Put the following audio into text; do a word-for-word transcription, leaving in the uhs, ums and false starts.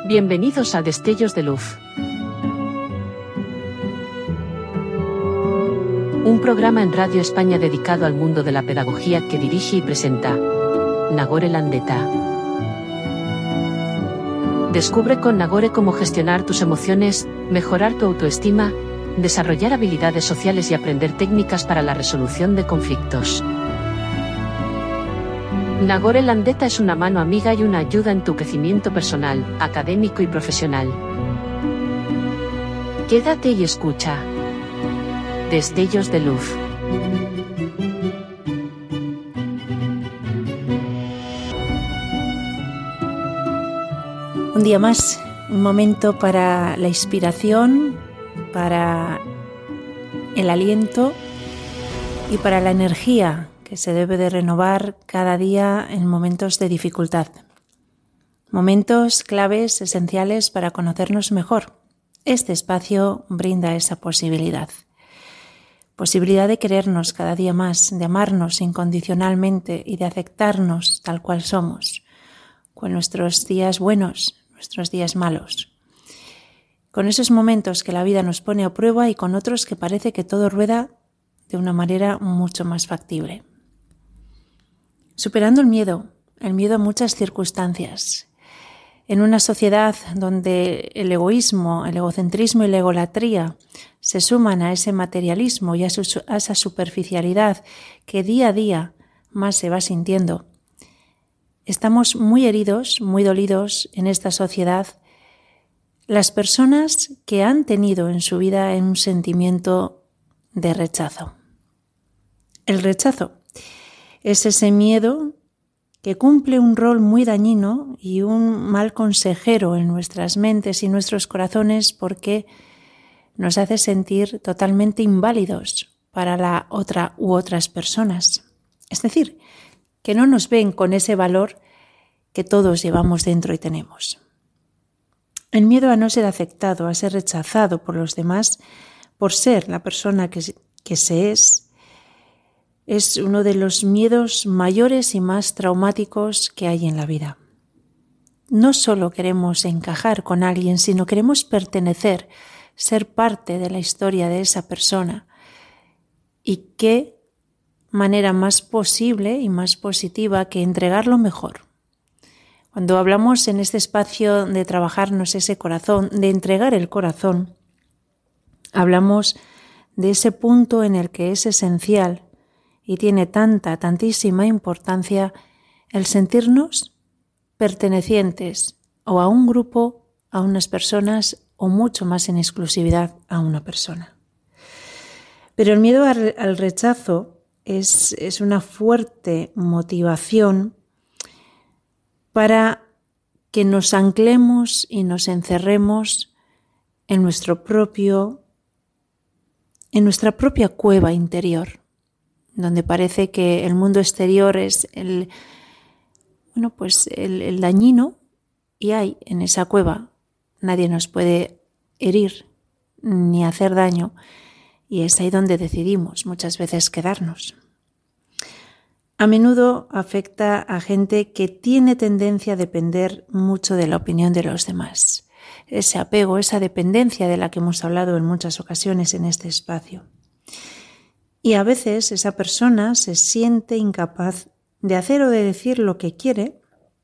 Bienvenidos a Destellos de Luz. Un programa en Radio España dedicado al mundo de la pedagogía que dirige y presenta Nagore Landeta. Descubre con Nagore cómo gestionar tus emociones, mejorar tu autoestima, desarrollar habilidades sociales y aprender técnicas para la resolución de conflictos. Nagore Landeta es una mano amiga y una ayuda en tu crecimiento personal, académico y profesional. Quédate y escucha. Destellos de Luz. Un día más, un momento para la inspiración, para el aliento y para la energía que se debe de renovar cada día en momentos de dificultad. Momentos claves, esenciales para conocernos mejor. Este espacio brinda esa posibilidad. Posibilidad de querernos cada día más, de amarnos incondicionalmente y de aceptarnos tal cual somos, con nuestros días buenos, nuestros días malos. Con esos momentos que la vida nos pone a prueba y con otros que parece que todo rueda de una manera mucho más factible. Superando el miedo, el miedo a muchas circunstancias. En una sociedad donde el egoísmo, el egocentrismo y la egolatría se suman a ese materialismo y a, su, a esa superficialidad que día a día más se va sintiendo, estamos muy heridos, muy dolidos en esta sociedad las personas que han tenido en su vida un sentimiento de rechazo. El rechazo es ese miedo que cumple un rol muy dañino y un mal consejero en nuestras mentes y nuestros corazones porque nos hace sentir totalmente inválidos para la otra u otras personas. Es decir, que no nos ven con ese valor que todos llevamos dentro y tenemos. El miedo a no ser aceptado, a ser rechazado por los demás, por ser la persona que, que se es, es uno de los miedos mayores y más traumáticos que hay en la vida. No solo queremos encajar con alguien, sino queremos pertenecer, ser parte de la historia de esa persona. Y qué manera más posible y más positiva que entregar lo mejor. Cuando hablamos en este espacio de trabajarnos ese corazón, de entregar el corazón, hablamos de ese punto en el que es esencial y tiene tanta, tantísima importancia el sentirnos pertenecientes o a un grupo, a unas personas o mucho más en exclusividad a una persona. Pero el miedo al rechazo es, es una fuerte motivación para que nos anclemos y nos encerremos en nuestro propio, en nuestra propia cueva interior, donde parece que el mundo exterior es el, bueno, pues el, el dañino y hay en esa cueva nadie nos puede herir ni hacer daño y es ahí donde decidimos muchas veces quedarnos. A menudo afecta a gente que tiene tendencia a depender mucho de la opinión de los demás. Ese apego, esa dependencia de la que hemos hablado en muchas ocasiones en este espacio. Y a veces esa persona se siente incapaz de hacer o de decir lo que quiere